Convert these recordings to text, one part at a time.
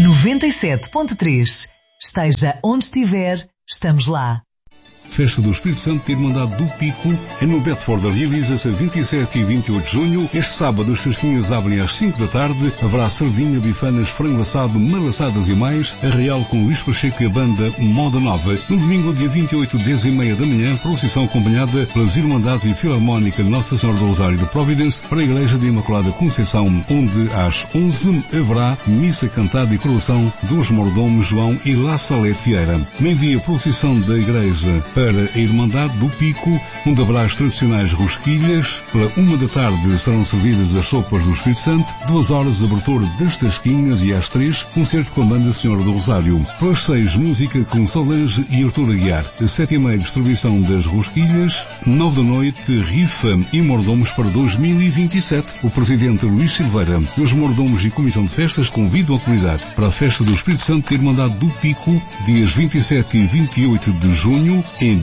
97.3. Esteja onde estiver, estamos lá. Festa do Espírito Santo da Irmandade do Pico é no Bedford. Realiza-se a 27 e 28 de junho. Este sábado as tasquinhas abrem às 5 da tarde. Haverá sardinha, bifanas, frango assado, malaçadas e mais. Arraial com Luís Pacheco e a banda Moda Nova. No domingo, dia 28, 10h30 da manhã, procissão acompanhada pelas Irmandades e Filarmónica Nossa Senhora do Rosário de Providence para a Igreja de Imaculada Conceição, onde às 11 haverá missa cantada e coroação dos mordomos João e La Salete Vieira. Meio-dia, procissão da Igreja para a Irmandade do Pico, onde haverá as tradicionais rosquilhas. Pela 1 da tarde serão servidas as sopas do Espírito Santo. 2 horas, abertura das tasquinhas e às 3, concerto com a banda Senhora do Rosário. Pelas 6, música com Solange e Artur Aguiar. 7h30, distribuição das rosquilhas. 9 da noite, rifa e mordomos para 2027. O presidente Luís Silveira e os mordomos e comissão de festas convidam a comunidade para a festa do Espírito Santo da Irmandade do Pico, dias 27 e 28 de junho, em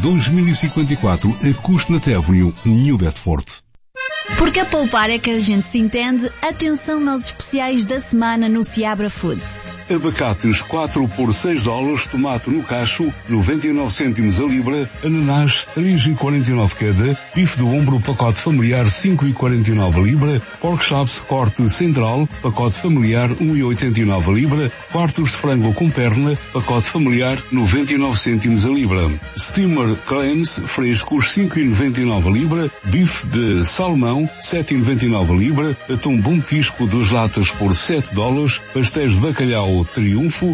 2054, a Cusnat Avenue, New Bedford. Porque a poupar é que a gente se entende, atenção aos especiais da semana no Seabra Foods. Abacates 4 por $6, tomate no cacho 99 cêntimos a libra, ananás 3,49 cada, bife do ombro pacote familiar 5,49 a libra, pork chops corte central pacote familiar 1,89 a libra, quartos de frango com perna pacote familiar 99 cêntimos a libra, steamer clams frescos 5,99 a libra, bife de salmão 7,99 a libra, atum bom pisco 2 latas por $7, pastéis de bacalhau Triunfo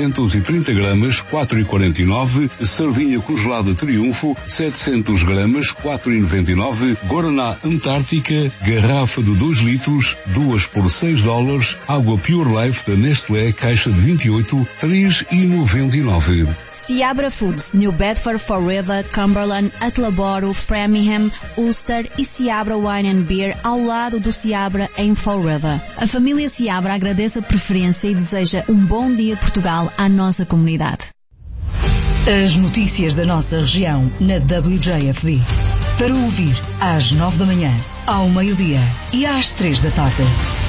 330 gramas 4,49, sardinha congelada Triunfo 700 gramas 4,99, Guaraná Antártica garrafa de 2 litros 2 por $6, água Pure Life da Nestlé caixa de 28 3,99. Seabra Foods, New Bedford, Forever, Cumberland, Attleboro, Framingham, Ulster e Seabra Wine and Beer ao lado do Seabra em Forever. A família Seabra agradece a preferência e deseja um bom dia de Portugal à nossa comunidade. As notícias da nossa região na WJFD. Para ouvir às 9 da manhã, ao meio-dia e às 3 da tarde.